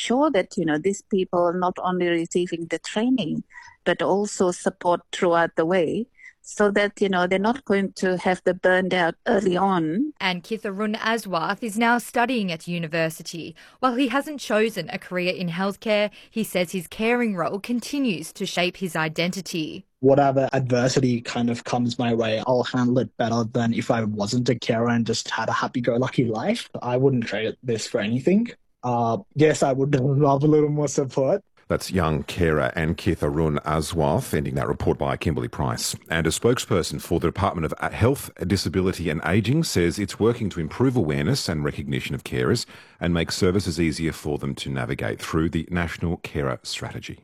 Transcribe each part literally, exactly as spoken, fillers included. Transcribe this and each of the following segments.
ensure that, you know, these people are not only receiving the training, but also support throughout the way, so that, you know, they're not going to have the burned out early on. And Kitharun Aswath is now studying at university. While he hasn't chosen a career in healthcare, he says his caring role continues to shape his identity. Whatever adversity kind of comes my way, I'll handle it better than if I wasn't a carer and just had a happy-go-lucky life. I wouldn't trade this for anything. Uh, yes, I would love a little more support. That's young carer and Kitharun Aswath, ending that report by Kimberly Price. And a spokesperson for the Department of Health, Disability and Ageing says it's working to improve awareness and recognition of carers and make services easier for them to navigate through the National Carer Strategy.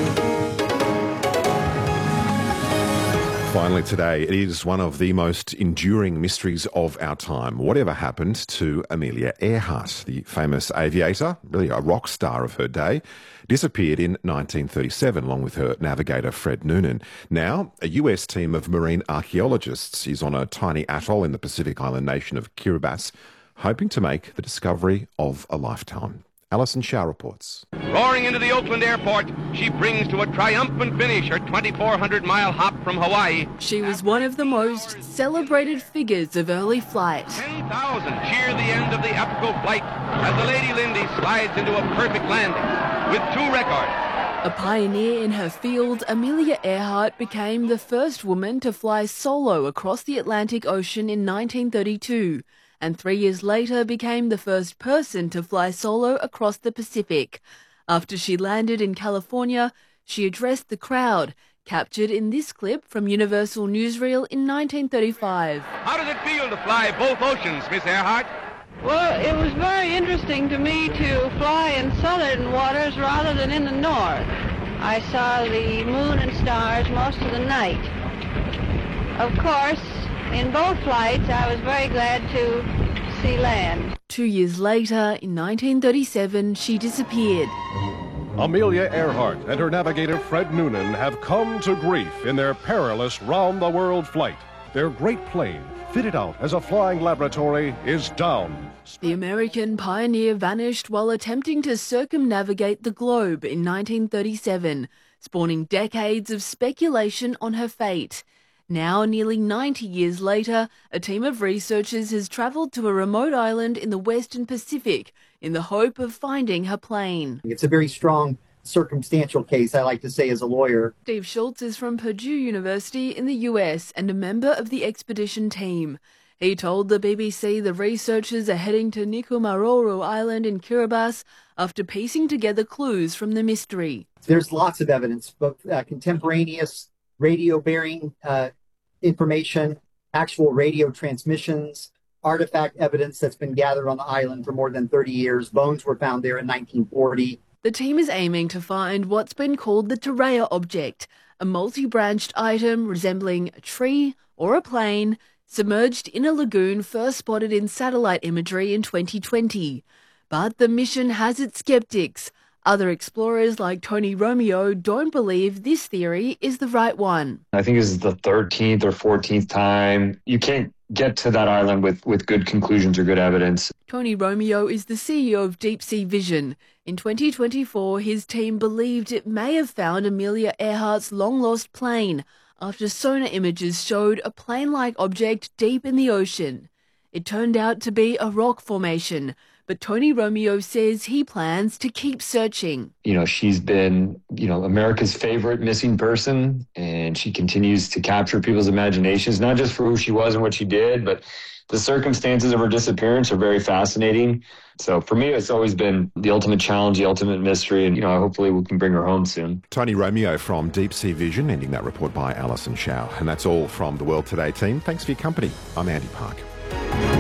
Finally today, it is one of the most enduring mysteries of our time. Whatever happened to Amelia Earhart, the famous aviator, really a rock star of her day, disappeared in nineteen thirty-seven along with her navigator Fred Noonan. Now, a U S team of marine archaeologists is on a tiny atoll in the Pacific island nation of Kiribati, hoping to make the discovery of a lifetime. Alison Shaw reports. Roaring into the Oakland airport, she brings to a triumphant finish her twenty-four hundred mile hop from Hawaii. She was one of the most celebrated figures of early flight. ten thousand cheer the end of the epical flight as the Lady Lindy slides into a perfect landing with two records. A pioneer in her field, Amelia Earhart became the first woman to fly solo across the Atlantic Ocean in nineteen thirty-two. And three years later became the first person to fly solo across the Pacific. After she landed in California, she addressed the crowd, captured in this clip from Universal Newsreel in nineteen thirty-five. How does it feel to fly both oceans, Miss Earhart? Well, it was very interesting to me to fly in southern waters rather than in the north. I saw the moon and stars most of the night. Of course, in both flights, I was very glad to see land. Two years later, in nineteen thirty-seven, she disappeared. Amelia Earhart and her navigator Fred Noonan have come to grief in their perilous round-the-world flight. Their great plane, fitted out as a flying laboratory, is down. The American pioneer vanished while attempting to circumnavigate the globe in nineteen thirty-seven, spawning decades of speculation on her fate. Now, nearly ninety years later, a team of researchers has travelled to a remote island in the Western Pacific in the hope of finding her plane. It's a very strong circumstantial case, I like to say, as a lawyer. Steve Schultz is from Purdue University in the U S and a member of the expedition team. He told the B B C the researchers are heading to Nikumaroro Island in Kiribati after piecing together clues from the mystery. There's lots of evidence, both uh, contemporaneous radio-bearing uh, information, actual radio transmissions, artifact evidence that's been gathered on the island for more than thirty years. Bones were found there in nineteen forty. The team is aiming to find what's been called the Terea object, a multi-branched item resembling a tree or a plane submerged in a lagoon first spotted in satellite imagery in twenty twenty. But the mission has its skeptics. Other explorers like Tony Romeo don't believe this theory is the right one. I think this is the thirteenth or fourteenth time. You can't get to that island with, with good conclusions or good evidence. Tony Romeo is the C E O of Deep Sea Vision. In twenty twenty-four, his team believed it may have found Amelia Earhart's long-lost plane after sonar images showed a plane-like object deep in the ocean. It turned out to be a rock formation, but Tony Romeo says he plans to keep searching. You know, she's been, you know, America's favorite missing person, and she continues to capture people's imaginations, not just for who she was and what she did, but the circumstances of her disappearance are very fascinating. So for me, it's always been the ultimate challenge, the ultimate mystery, and, you know, hopefully we can bring her home soon. Tony Romeo from Deep Sea Vision, ending that report by Alison Shaw. And that's all from the World Today team. Thanks for your company. I'm Andy Park.